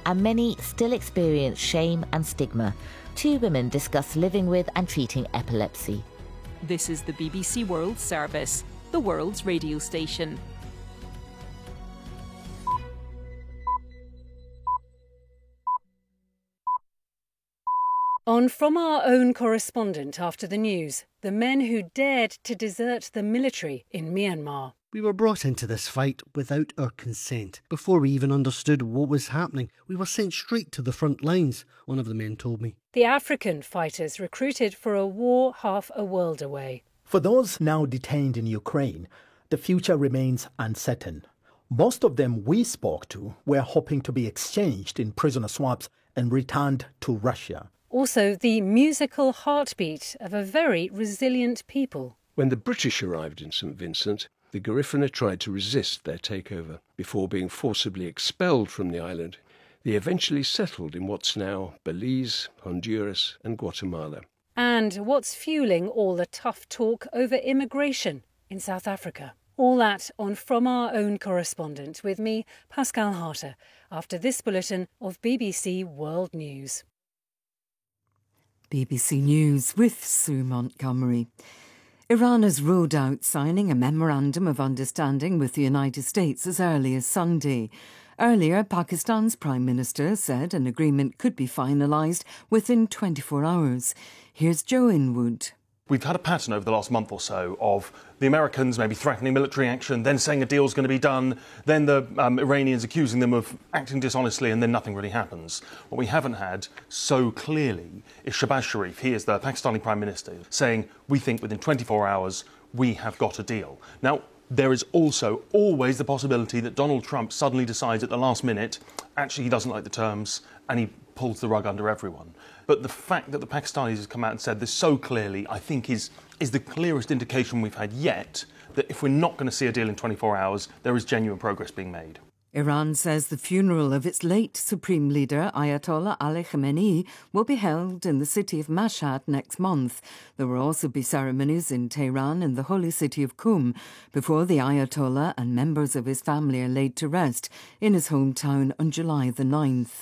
and many still experience shame and stigma. Two women discuss living with and treating epilepsy. This is the BBC World Service, the world's radio station. On From Our Own Correspondent after the news, the men who dared to desert the military in Myanmar. We were brought into this fight without our consent. Before we even understood what was happening, we were sent straight to the front lines, one of the men told me. The African fighters recruited for a war half a world away. For those now detained in Ukraine, the future remains uncertain. Most of them we spoke to were hoping to be exchanged in prisoner swaps and returned to Russia. Also, the musical heartbeat of a very resilient people. When the British arrived in St Vincent, the Garifuna tried to resist their takeover. Before being forcibly expelled from the island, they eventually settled in what's now Belize, Honduras and Guatemala. And what's fueling all the tough talk over immigration in South Africa? All that on From Our Own Correspondent with me, Pascal Harter, after this bulletin of BBC World News. BBC News with Sue Montgomery. Iran has ruled out signing a memorandum of understanding with the United States as early as Sunday. Earlier, Pakistan's Prime Minister said an agreement could be finalised within 24 hours. Here's Joe Inwood. We've had a pattern over the last month or so of the Americans maybe threatening military action, then saying a deal's going to be done, then the Iranians accusing them of acting dishonestly, and then nothing really happens. What we haven't had so clearly is Shehbaz Sharif, he is the Pakistani Prime Minister, saying, we think within 24 hours we have got a deal. Now, there is also always the possibility that Donald Trump suddenly decides at the last minute, actually he doesn't like the terms, and he pulls the rug under everyone. But the fact that the Pakistanis have come out and said this so clearly, I think is the clearest indication we've had yet that if we're not going to see a deal in 24 hours, there is genuine progress being made. Iran says the funeral of its late Supreme Leader, Ayatollah Ali Khamenei, will be held in the city of Mashhad next month. There will also be ceremonies in Tehran and the holy city of Qum before the Ayatollah and members of his family are laid to rest in his hometown on July the 9th.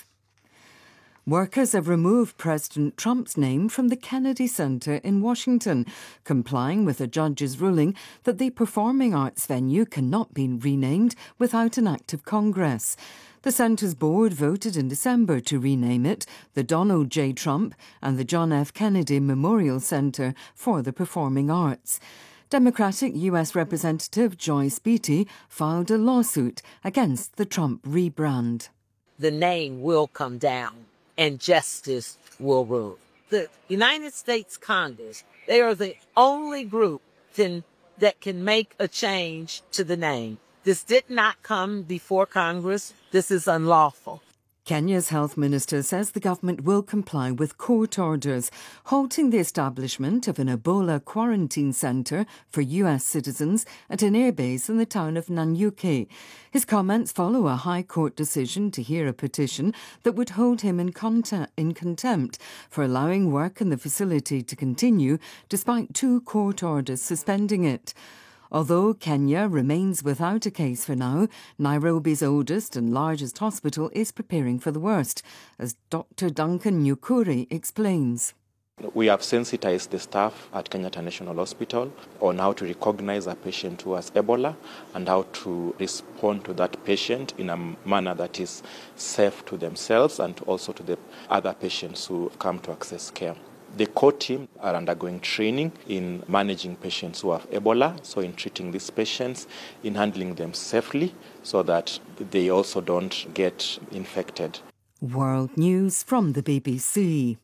Workers have removed President Trump's name from the Kennedy Center in Washington, complying with a judge's ruling that the performing arts venue cannot be renamed without an act of Congress. The centre's board voted in December to rename it the Donald J. Trump and the John F. Kennedy Memorial Center for the Performing Arts. Democratic U.S. Representative Joyce Beatty filed a lawsuit against the Trump rebrand. The name will come down and justice will rule. The United States Congress, they are the only group that can make a change to the name. This did not come before Congress. This is unlawful. Kenya's health minister says the government will comply with court orders halting the establishment of an Ebola quarantine centre for US citizens at an airbase in the town of Nanyuki. His comments follow a High Court decision to hear a petition that would hold him in contempt for allowing work in the facility to continue despite two court orders suspending it. Although Kenya remains without a case for now, Nairobi's oldest and largest hospital is preparing for the worst, as Dr. Duncan Nyukuri explains. We have sensitized the staff at Kenyatta National Hospital on how to recognize a patient who has Ebola and how to respond to that patient in a manner that is safe to themselves and also to the other patients who come to access care. The core team are undergoing training in managing patients who have Ebola, so in treating these patients, in handling them safely so that they also don't get infected. World News from the BBC.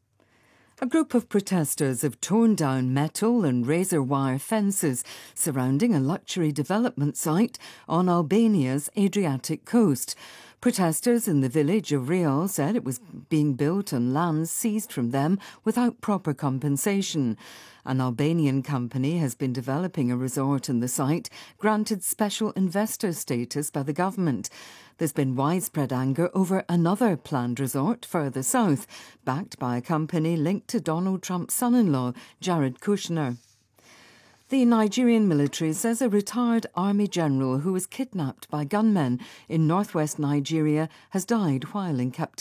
A group of protesters have torn down metal and razor wire fences surrounding a luxury development site on Albania's Adriatic coast. Protesters in the village of Real said it was being built on land seized from them without proper compensation. An Albanian company has been developing a resort in the site, granted special investor status by the government. There's been widespread anger over another planned resort further south, backed by a company linked to Donald Trump's son-in-law, Jared Kushner. The Nigerian military says a retired army general who was kidnapped by gunmen in northwest Nigeria has died while in captivity.